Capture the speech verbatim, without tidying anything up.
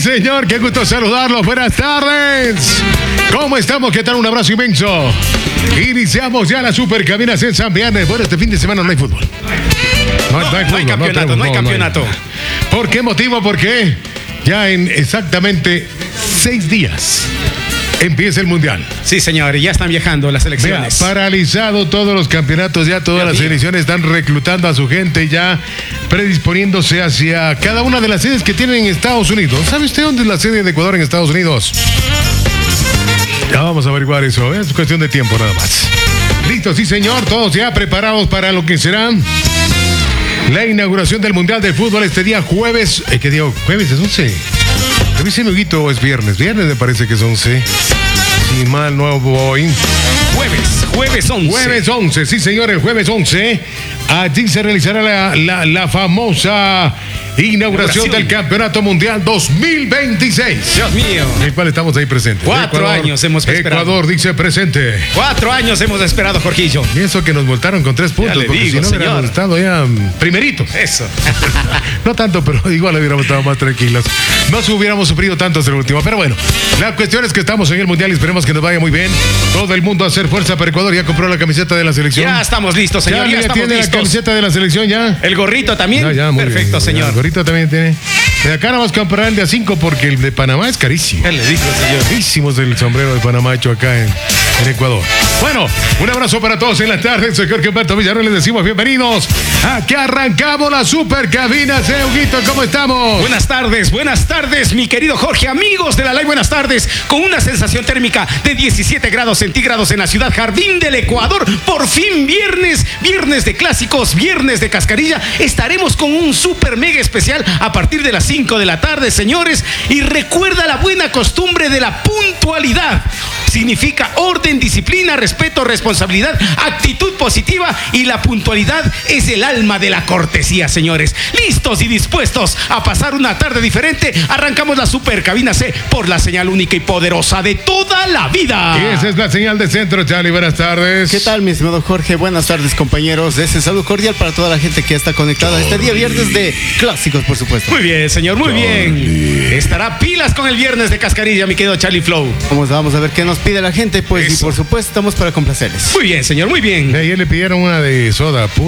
señor, qué gusto saludarlos. Buenas tardes. ¿Cómo estamos? ¿Qué tal? Un abrazo inmenso. Iniciamos ya la Supercabinas en San Viernes. Bueno, este fin de semana no hay fútbol. No, no, no hay, fútbol, no hay campeonato, no, no hay campeonato. No hay. ¿Por qué motivo? Porque ya en exactamente seis días empieza el Mundial. Sí, señor, y ya están viajando las selecciones. Vea, paralizado todos los campeonatos, ya todas las selecciones están reclutando a su gente, ya predisponiéndose hacia cada una de las sedes que tienen en Estados Unidos. ¿Sabe usted dónde es la sede de Ecuador en Estados Unidos? Ya vamos a averiguar eso, ¿eh? Es cuestión de tiempo nada más. Listo, sí, señor, todos ya preparados para lo que será la inauguración del Mundial de Fútbol este día jueves. Eh, ¿Qué día? ¿Jueves es once? Revisen, Huguito, o es viernes. Viernes me parece que es once. Si mal no voy. Jueves, jueves once. Jueves once, sí señor, el jueves once. Allí se realizará la, la, la famosa inauguración Brasil. del Campeonato Mundial dos mil veintiséis. Dios mío. En el cual estamos ahí presentes. Cuatro Ecuador, años hemos esperado. Ecuador dice presente. Cuatro años hemos esperado, Jorgillo. Y eso que nos multaron con tres puntos, porque digo, si no hubiéramos estado ya primeritos. Eso. No tanto, pero igual hubiéramos estado más tranquilos. No hubiéramos sufrido tanto hasta el último. Pero bueno, la cuestión es que estamos en el Mundial y esperemos que nos vaya muy bien. Todo el mundo a hacer fuerza para Ecuador. ¿Ya compró la camiseta de la selección? Ya estamos listos, señor. ¿Ya, ya estamos tiene listos. la camiseta de la selección ya? ¿El gorrito también? Ya, ya, muy Perfecto, bien, señor. El gorrito también tiene. De acá nada más comprar el de a cinco porque el de Panamá es carísimo. ¿Qué le dijo, señor? Carísimo es el sombrero de Panamá hecho acá en, en Ecuador. Bueno, un abrazo para todos en la tarde. Soy Jorge Humberto Villarreal. Les decimos bienvenidos. Aquí arrancamos la Supercabinas. ¿Eh, Huguito? ¿Cómo estamos? Buenas tardes, buenas tardes, mi querido Jorge. Amigos de la Live, buenas tardes. Con una sensación térmica de diecisiete grados centígrados en la ciudad Jardín del Ecuador. Por fin viernes, viernes de clásicos, viernes de cascarilla. Estaremos con un super mega especial a partir de las cinco de la tarde, señores. Y recuerda la buena costumbre de la puntualidad. Significa orden, disciplina, respeto, responsabilidad, actitud positiva, y la puntualidad es el alma de la cortesía, señores. Listos y dispuestos a pasar una tarde diferente, arrancamos la Supercabina C por la señal única y poderosa de toda la vida. Y esa es la señal de Centro, Charlie. Buenas tardes. ¿Qué tal, mi estimado Jorge? Buenas tardes, compañeros. Ese saludo cordial para toda la gente que está conectada este día viernes de clásicos, por supuesto. Muy bien, señor, muy bien. Estará pilas con el viernes de cascarilla, mi querido Charlie Flow. Vamos, vamos a ver qué nos pide la gente, pues, Eso. Y por supuesto estamos para complacerles. Muy bien, señor, muy bien. Ayer le pidieron una de soda pura.